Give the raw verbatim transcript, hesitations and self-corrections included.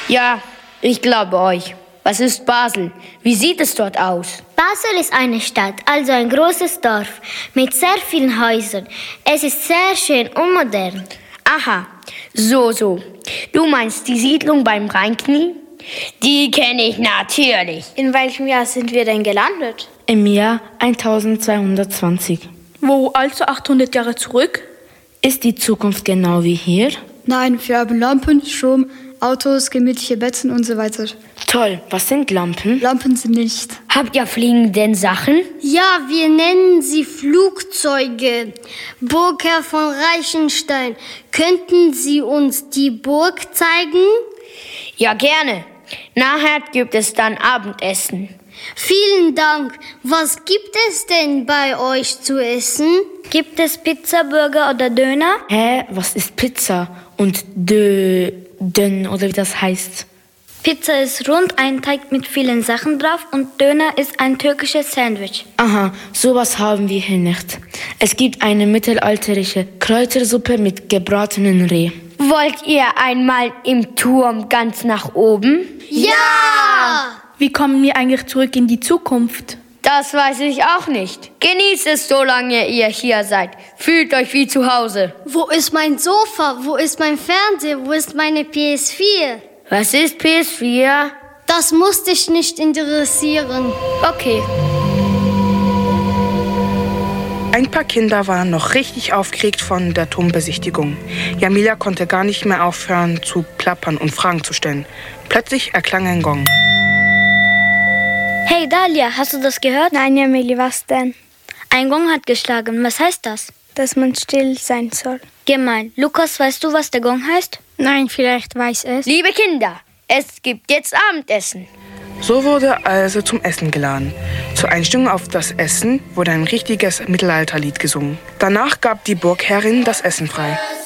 Ja, ich glaube euch. Was ist Basel? Wie sieht es dort aus? Basel ist eine Stadt, also ein großes Dorf mit sehr vielen Häusern. Es ist sehr schön und modern. Aha, so, so. Du meinst die Siedlung beim Rheinknie? Die kenne ich natürlich. In welchem Jahr sind wir denn gelandet? Im Jahr eintausendzweihundertzwanzig. Wo, also achthundert Jahre zurück? Ist die Zukunft genau wie hier? Nein, wir haben Lampen, Strom, Autos, gemütliche Betten und so weiter. Toll, was sind Lampen? Lampen sind nicht. Habt ihr fliegenden Sachen? Ja, wir nennen sie Flugzeuge. Burgherr von Reichenstein, könnten Sie uns die Burg zeigen? Ja, gerne. Nachher gibt es dann Abendessen. Vielen Dank. Was gibt es denn bei euch zu essen? Gibt es Pizza, Burger oder Döner? Hä, was ist Pizza? Und Dö, Dön oder wie das heißt? Pizza ist rund, ein Teig mit vielen Sachen drauf und Döner ist ein türkisches Sandwich. Aha, sowas haben wir hier nicht. Es gibt eine mittelalterliche Kräutersuppe mit gebratenen Reh. Wollt ihr einmal im Turm ganz nach oben? Ja! Wie kommen wir eigentlich zurück in die Zukunft? Das weiß ich auch nicht. Genießt es, solange ihr hier seid. Fühlt euch wie zu Hause. Wo ist mein Sofa? Wo ist mein Fernseher? Wo ist meine P S vier? Was ist P S vier? Das muss dich nicht interessieren. Okay. Ein paar Kinder waren noch richtig aufgeregt von der Turmbesichtigung. Jamila konnte gar nicht mehr aufhören zu plappern und Fragen zu stellen. Plötzlich erklang ein Gong. Hey Dalia, hast du das gehört? Nein, Jamili, was denn? Ein Gong hat geschlagen. Was heißt das? Dass man still sein soll. Gemein. Lukas, weißt du, was der Gong heißt? Nein, vielleicht weiß es. Liebe Kinder, es gibt jetzt Abendessen. So wurde also zum Essen geladen. Zur Einstimmung auf das Essen wurde ein richtiges Mittelalterlied gesungen. Danach gab die Burgherrin das Essen frei.